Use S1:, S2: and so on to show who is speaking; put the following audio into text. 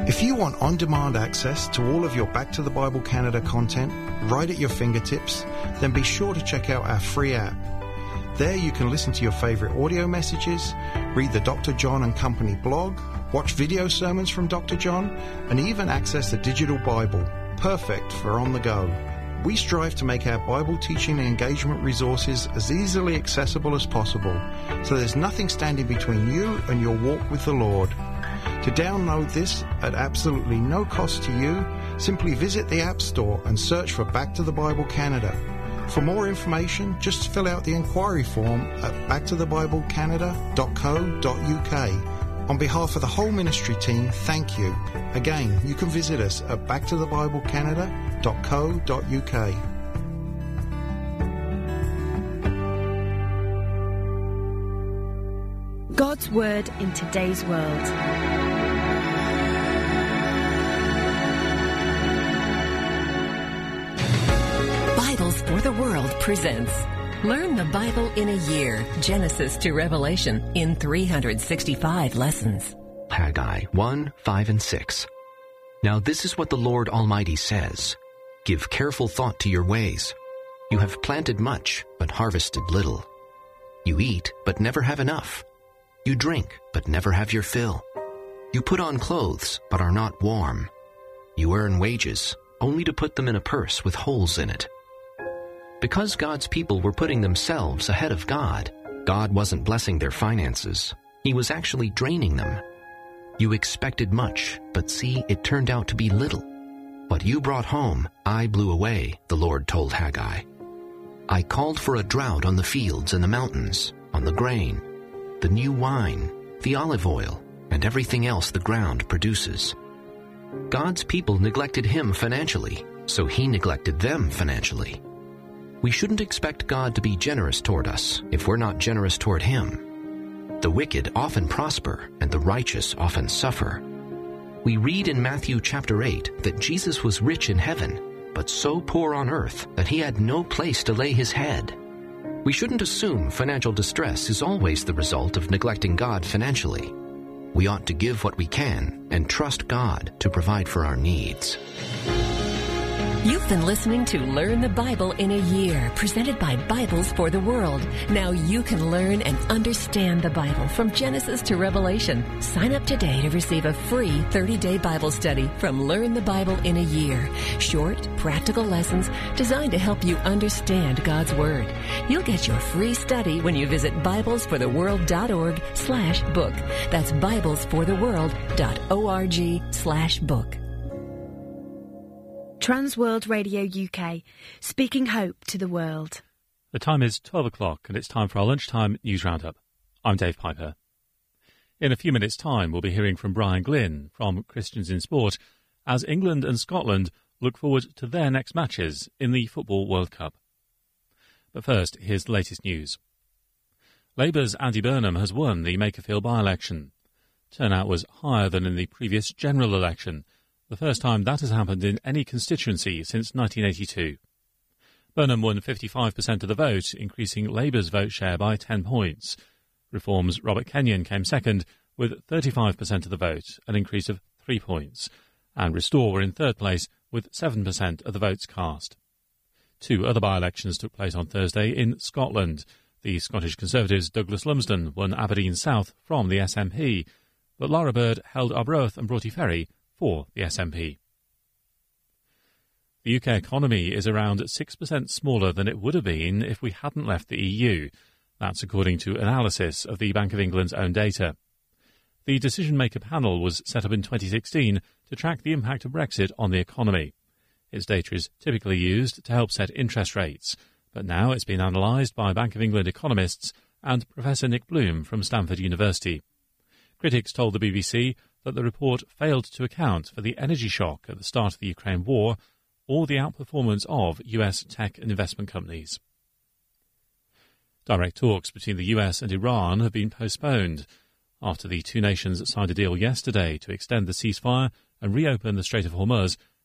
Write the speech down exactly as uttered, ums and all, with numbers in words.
S1: If you want on-demand access to all of your Back to the Bible Canada content right at your fingertips, then be sure to check out our free app. There you can listen to your favourite audio messages, read the Doctor John and Company blog, watch video sermons from Doctor John, and even access the digital Bible, perfect for on the go. We strive to make our Bible teaching and engagement resources as easily accessible as possible, so there's nothing standing between you and your walk with the Lord. To download this at absolutely no cost to you, simply visit the App Store and search for Back to the Bible Canada. For more information, just fill out the inquiry form at back to the bible canada dot co dot u k. On behalf of the whole ministry team, thank you. Again, you can visit us at back to the bible canada dot co dot u k.
S2: God's Word in today's world.
S3: Bibles for the World presents Learn the Bible in a Year, Genesis to Revelation, in three hundred sixty-five lessons.
S4: Haggai one, five, and six. Now this is what the Lord Almighty says. Give careful thought to your ways. You have planted much, but harvested little. You eat, but never have enough. You drink, but never have your fill. You put on clothes, but are not warm. You earn wages, only to put them in a purse with holes in it. Because God's people were putting themselves ahead of God, God wasn't blessing their finances. He was actually draining them. You expected much, but see, it turned out to be little. What you brought home, I blew away, the Lord told Haggai. I called for a drought on the fields and the mountains, on the grain, the new wine, the olive oil, and everything else the ground produces. God's people neglected Him financially, so He neglected them financially. We shouldn't expect God to be generous toward us if we're not generous toward Him. The wicked often prosper, and the righteous often suffer. We read in Matthew chapter eight that Jesus was rich in heaven, but so poor on earth that He had no place to lay His head. We shouldn't assume financial distress is always the result of neglecting God financially. We ought to give what we can and trust God to provide for our needs.
S3: You've been listening to Learn the Bible in a Year, presented by Bibles for the World. Now you can learn and understand the Bible from Genesis to Revelation. Sign up today to receive a free thirty-day Bible study from Learn the Bible in a Year. Short, practical lessons designed to help you understand God's Word. You'll get your free study when you visit bibles for the world dot org slash book. That's bibles for the world dot org slash book.
S2: Transworld Radio U K, speaking hope to the world.
S5: The time is twelve o'clock and it's time for our lunchtime news roundup. I'm Dave Piper. In a few minutes' time, we'll be hearing from Brian Glynn from Christians in Sport as England and Scotland look forward to their next matches in the Football World Cup. But first, here's the latest news. Labour's Andy Burnham has won the Makerfield by-election. Turnout was higher than in the previous general election, the first time that has happened in any constituency since nineteen eighty-two. Burnham won fifty-five percent of the vote, increasing Labour's vote share by ten points. Reform's Robert Kenyon came second with thirty-five percent of the vote, an increase of three points, and Restore were in third place with seven percent of the votes cast. Two other by-elections took place on Thursday in Scotland. The Scottish Conservatives' Douglas Lumsden won Aberdeen South from the S N P, but Laura Bird held Arbroath and Broughty Ferry for the S N P. The U K economy is around six percent smaller than it would have been if we hadn't left the E U. That's according to analysis of the Bank of England's own data. The Decision Maker panel was set up in twenty sixteen to track the impact of Brexit on the economy. Its data is typically used to help set interest rates, but now it's been analysed by Bank of England economists and Professor Nick Bloom from Stanford University. Critics told the B B C that the report failed to account for the energy shock at the start of the Ukraine war or the outperformance of U S tech and investment companies. Direct talks between the U S and Iran have been postponed after the two nations signed a deal yesterday to extend the ceasefire and reopen the Strait of Hormuz